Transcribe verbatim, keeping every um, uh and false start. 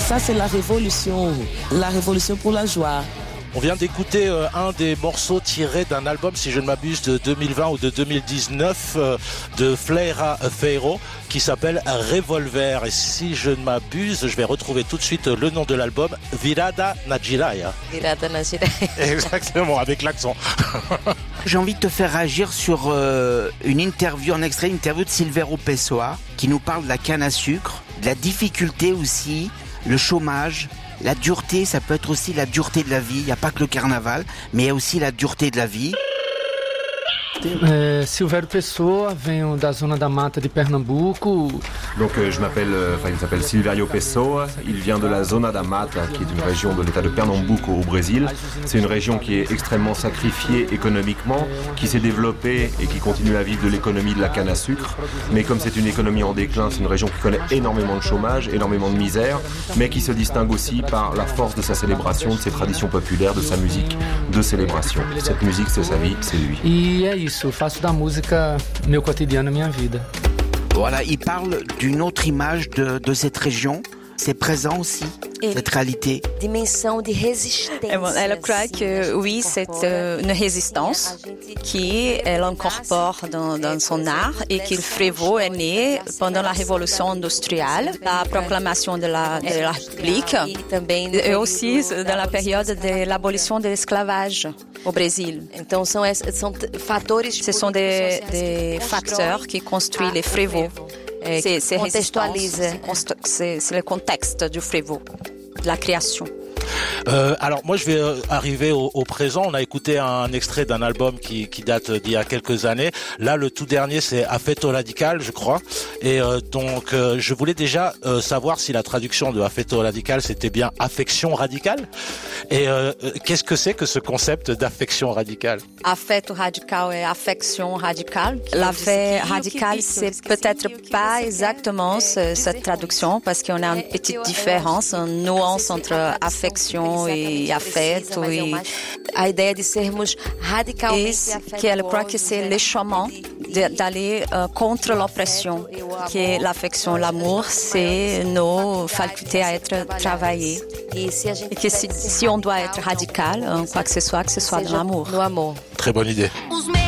Ça, c'est la révolution, la révolution pour la joie. On vient d'écouter euh, un des morceaux tirés d'un album, si je ne m'abuse, de deux mille vingt ou de deux mille dix-neuf euh, de Fleira Feiro qui s'appelle Revolver. Et si je ne m'abuse, je vais retrouver tout de suite le nom de l'album, Virada na Jiraya. Virada na Jiraya. Exactement, avec l'accent. J'ai envie de te faire réagir sur euh, une interview, un extrait, une interview de Silvério Pessoa qui nous parle de la canne à sucre, de la difficulté aussi, le chômage. La dureté, ça peut être aussi la dureté de la vie. Il n'y a pas que le carnaval, mais il y a aussi la dureté de la vie. É, Silvério Pessoa, venho da zona da mata de Pernambuco. Donc euh, je m'appelle, euh, enfin il s'appelle Silvério Pessoa, il vient de la Zona da Mata, qui est une région de l'état de Pernambuco au Brésil. C'est une région qui est extrêmement sacrifiée économiquement, qui s'est développée et qui continue à vivre de l'économie de la canne à sucre. Mais comme c'est une économie en déclin, c'est une région qui connaît énormément de chômage, énormément de misère, mais qui se distingue aussi par la force de sa célébration, de ses traditions populaires, de sa musique de célébration. Cette musique, c'est sa vie, c'est lui. E é isso, faço da música meu cotidiano, minha vida. Voilà, il parle d'une autre image de, de cette région. C'est présent aussi, cette réalité. Dimensão de résistance. Elle croit que oui, c'est une résistance qu'elle incorpore dans, dans son art et que le Frevo est né pendant la révolution industrielle, la proclamation de la, de la République et aussi dans la période de l'abolition de l'esclavage au Brésil. Então são, são fatores. Ce sont des, des facteurs qui construisent les Frevo. C'est, c'est contextualise. C'est, c'est le contexte du Frevo, de la création. Euh, alors moi je vais euh, arriver au, au présent. On a écouté un extrait d'un album qui, qui date d'il y a quelques années. Là le tout dernier c'est Afeto Radical, je crois. Et euh, donc euh, je voulais déjà euh, savoir si la traduction de Afeto Radical c'était bien affection radicale. Et euh, qu'est-ce que c'est que ce concept d'affection radicale? Affeto radical est affection radicale. L'affect radical c'est peut-être pas exactement ce, cette traduction parce qu'on a une petite différence, une nuance entre affection e afeto e a ideia de sermos radicalmente que elle croit que c'est le chemin d'aller euh, contre l'oppression, que l'affection, l'amour, c'est nos facultés à être travaillées et que si, si on doit être radical, quoi que ce soit, que ce soit de l'amour. No amor. Très bonne idée.